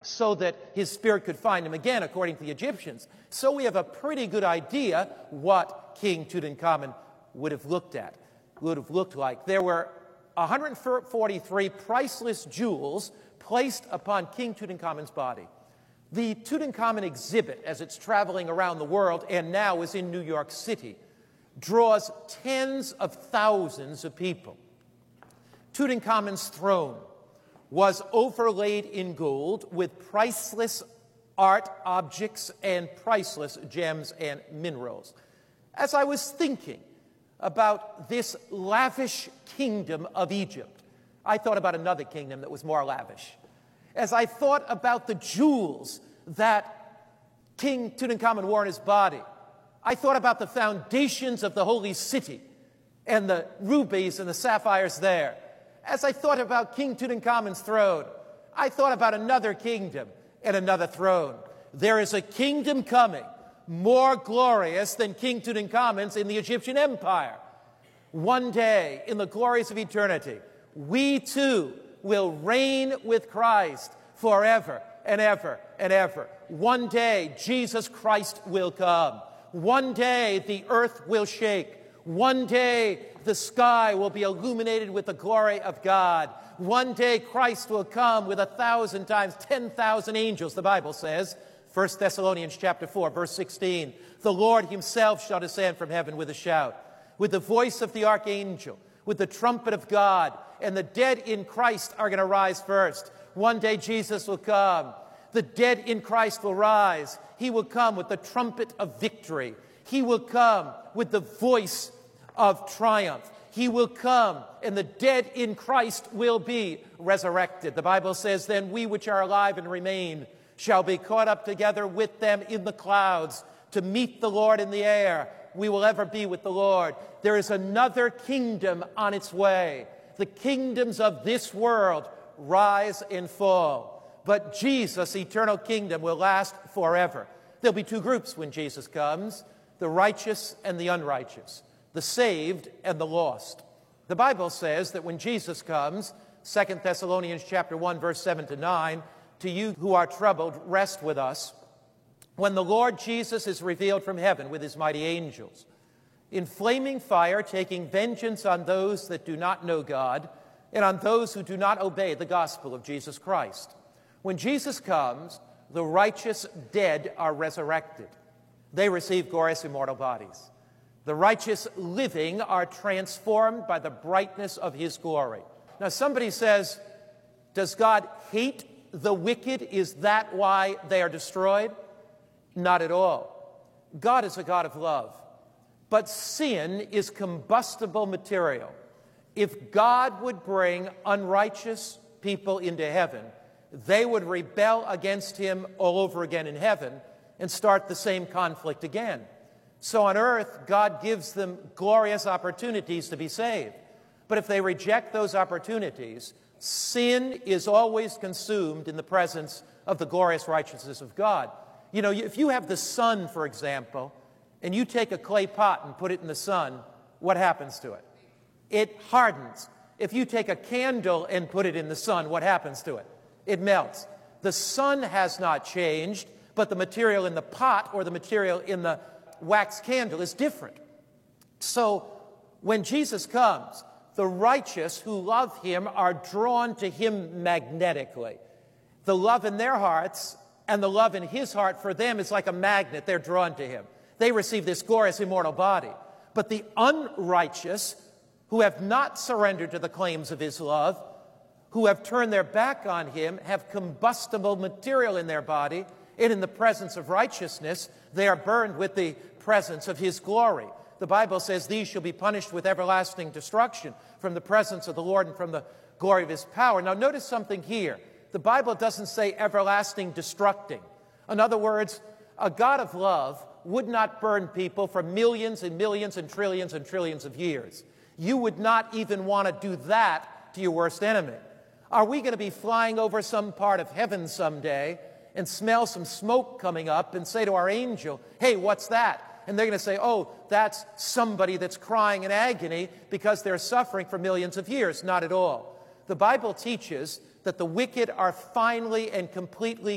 so that his spirit could find him again, according to the Egyptians. So we have a pretty good idea what King Tutankhamun would have looked like. There were 143 priceless jewels placed upon King Tutankhamun's body. The Tutankhamun exhibit, as it's traveling around the world and now is in New York City, draws tens of thousands of people. Tutankhamun's throne was overlaid in gold with priceless art objects and priceless gems and minerals. As I was thinking about this lavish kingdom of Egypt, I thought about another kingdom that was more lavish. As I thought about the jewels that King Tutankhamun wore in his body, I thought about the foundations of the holy city and the rubies and the sapphires there. As I thought about King Tutankhamun's throne, I thought about another kingdom and another throne. There is a kingdom coming more glorious than King Tutankhamun's in the Egyptian Empire. One day, in the glories of eternity, we too will reign with Christ forever and ever and ever. One day, Jesus Christ will come. One day, the earth will shake. One day, the sky will be illuminated with the glory of God. One day, Christ will come with 1,000 times 10,000 angels, the Bible says. 1 Thessalonians chapter 4, verse 16. The Lord himself shall descend from heaven with a shout, with the voice of the archangel, with the trumpet of God, and the dead in Christ are going to rise first. One day Jesus will come. The dead in Christ will rise. He will come with the trumpet of victory. He will come with the voice of triumph. He will come, and the dead in Christ will be resurrected. The Bible says, then we which are alive and remain shall be caught up together with them in the clouds to meet the Lord in the air. We will ever be with the Lord. There is another kingdom on its way. The kingdoms of this world rise and fall. But Jesus' eternal kingdom will last forever. There'll be two groups when Jesus comes, the righteous and the unrighteous, the saved and the lost. The Bible says that when Jesus comes, 2 Thessalonians chapter 1, verse 7 to 9, to you who are troubled, rest with us, when the Lord Jesus is revealed from heaven with his mighty angels, in flaming fire, taking vengeance on those that do not know God and on those who do not obey the gospel of Jesus Christ. When Jesus comes, the righteous dead are resurrected. They receive glorious immortal bodies. The righteous living are transformed by the brightness of his glory. Now somebody says, does God hate the wicked? Is that why they are destroyed? Not at all. God is a God of love. But sin is combustible material. If God would bring unrighteous people into heaven, they would rebel against him all over again in heaven and start the same conflict again. So on earth, God gives them glorious opportunities to be saved. But if they reject those opportunities, sin is always consumed in the presence of the glorious righteousness of God. You know, if you have the sun, for example, and you take a clay pot and put it in the sun, what happens to it? It hardens. If you take a candle and put it in the sun, what happens to it? It melts. The sun has not changed, but the material in the pot or the material in the wax candle is different. So when Jesus comes, the righteous who love him are drawn to him magnetically. The love in their hearts and the love in his heart for them is like a magnet. They're drawn to him. They receive this glorious immortal body. But the unrighteous, who have not surrendered to the claims of his love, who have turned their back on him, have combustible material in their body, and in the presence of righteousness, they are burned with the presence of his glory. The Bible says these shall be punished with everlasting destruction from the presence of the Lord and from the glory of his power. Now notice something here. The Bible doesn't say everlasting destructing. In other words, a God of love would not burn people for millions and millions and trillions of years. You would not even want to do that to your worst enemy. Are we going to be flying over some part of heaven someday and smell some smoke coming up and say to our angel, hey, what's that? And they're going to say, oh, that's somebody that's crying in agony because they're suffering for millions of years. Not at all. The Bible teaches that the wicked are finally and completely